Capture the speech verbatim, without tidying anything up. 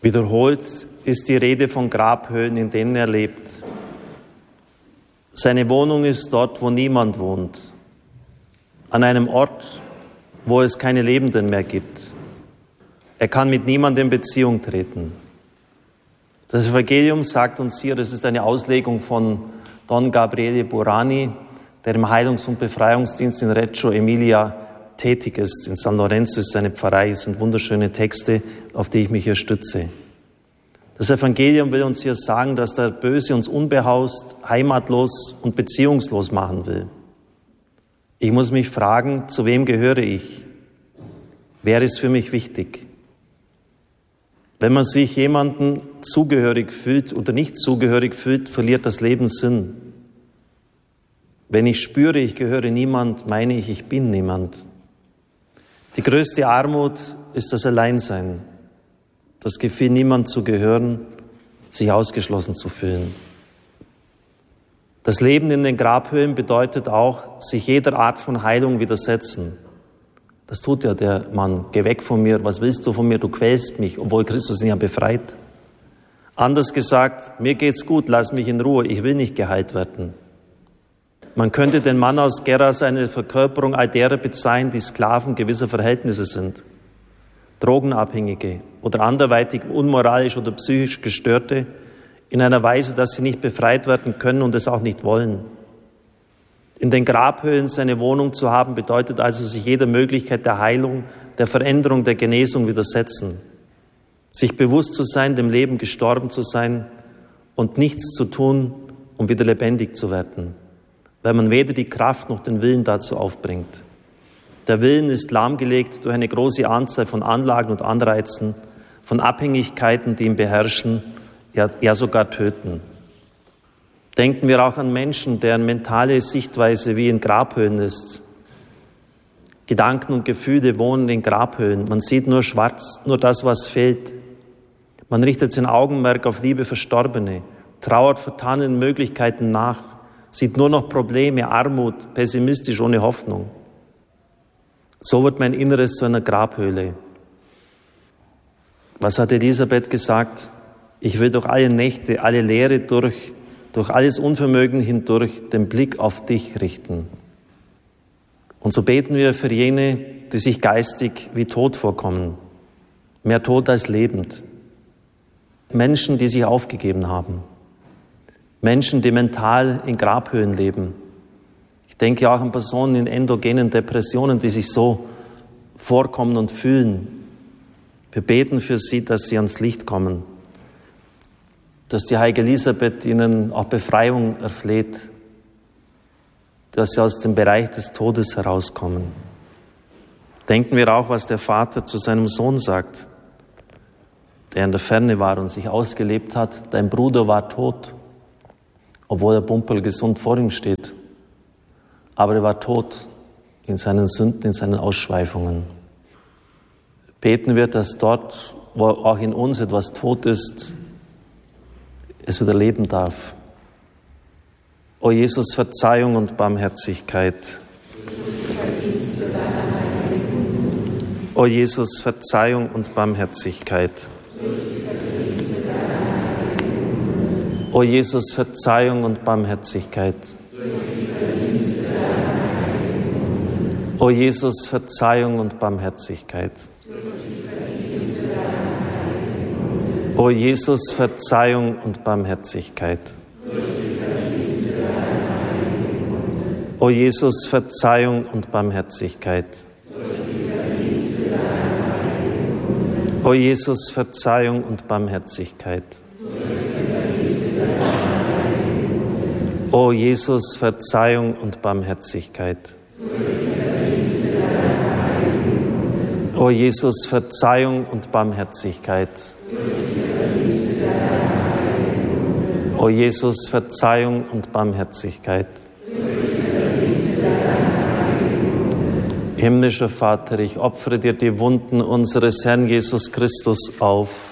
Wiederholt ist die Rede von Grabhöhlen, in denen er lebt. Seine Wohnung ist dort, wo niemand wohnt, an einem Ort, wo es keine Lebenden mehr gibt. Er kann mit niemandem in Beziehung treten. Das Evangelium sagt uns hier, das ist eine Auslegung von Don Gabriele Burani, der im Heilungs- und Befreiungsdienst in Reggio Emilia tätig ist. In San Lorenzo ist seine Pfarrei. Es sind wunderschöne Texte, auf die ich mich hier stütze. Das Evangelium will uns hier sagen, dass der Böse uns unbehaust, heimatlos und beziehungslos machen will. Ich muss mich fragen, zu wem gehöre ich? Wer ist für mich wichtig? Wenn man sich jemandem zugehörig fühlt oder nicht zugehörig fühlt, verliert das Leben Sinn. Wenn ich spüre, ich gehöre niemand, meine ich, ich bin niemand. Die größte Armut ist das Alleinsein, das Gefühl, niemand zu gehören, sich ausgeschlossen zu fühlen. Das Leben in den Grabhöhlen bedeutet auch, sich jeder Art von Heilung widersetzen. Das tut ja der Mann. Geh weg von mir, was willst du von mir? Du quälst mich, obwohl Christus ihn ja befreit. Anders gesagt, mir geht's gut, lass mich in Ruhe, ich will nicht geheilt werden. Man könnte den Mann aus Geras eine Verkörperung all derer bezeichnen, die Sklaven gewisser Verhältnisse sind. Drogenabhängige oder anderweitig unmoralisch oder psychisch Gestörte in einer Weise, dass sie nicht befreit werden können und es auch nicht wollen. In den Grabhöhlen seine Wohnung zu haben, bedeutet also, sich jeder Möglichkeit der Heilung, der Veränderung, der Genesung widersetzen. Sich bewusst zu sein, dem Leben gestorben zu sein und nichts zu tun, um wieder lebendig zu werden, weil man weder die Kraft noch den Willen dazu aufbringt. Der Willen ist lahmgelegt durch eine große Anzahl von Anlagen und Anreizen, von Abhängigkeiten, die ihn beherrschen, ja, ja sogar töten. Denken wir auch an Menschen, deren mentale Sichtweise wie in Grabhöhlen ist. Gedanken und Gefühle wohnen in Grabhöhlen. Man sieht nur schwarz, nur das, was fehlt. Man richtet sein Augenmerk auf liebe Verstorbene, trauert vertanen Möglichkeiten nach, sieht nur noch Probleme, Armut, pessimistisch, ohne Hoffnung. So wird mein Inneres zu einer Grabhöhle. Was hat Elisabeth gesagt? Ich will durch alle Nächte, alle Leere durch, durch alles Unvermögen hindurch den Blick auf dich richten. Und so beten wir für jene, die sich geistig wie tot vorkommen. Mehr tot als lebend. Menschen, die sich aufgegeben haben. Menschen, die mental in Grabhöhlen leben. Ich denke auch an Personen in endogenen Depressionen, die sich so vorkommen und fühlen. Wir beten für sie, dass sie ans Licht kommen. Dass die heilige Elisabeth ihnen auch Befreiung erfleht. Dass sie aus dem Bereich des Todes herauskommen. Denken wir auch, was der Vater zu seinem Sohn sagt, der in der Ferne war und sich ausgelebt hat. Dein Bruder war tot, obwohl er pumperlgesund vor ihm steht. Aber er war tot in seinen Sünden, in seinen Ausschweifungen. Beten wir, dass dort, wo auch in uns etwas tot ist, es wieder leben darf. O Jesus, Verzeihung und Barmherzigkeit. O Jesus, Verzeihung und Barmherzigkeit. O Jesus, Verzeihung und Barmherzigkeit. O Jesus, Verzeihung und Barmherzigkeit. O Jesus, Verzeihung und Barmherzigkeit. O Jesus, Verzeihung und Barmherzigkeit. O Jesus, Verzeihung und Barmherzigkeit. O Jesus, Verzeihung und Barmherzigkeit. O Jesus, Verzeihung und Barmherzigkeit. O Jesus, Verzeihung und Barmherzigkeit. Himmlischer Vater, ich opfere dir die Wunden unseres Herrn Jesus Christus auf.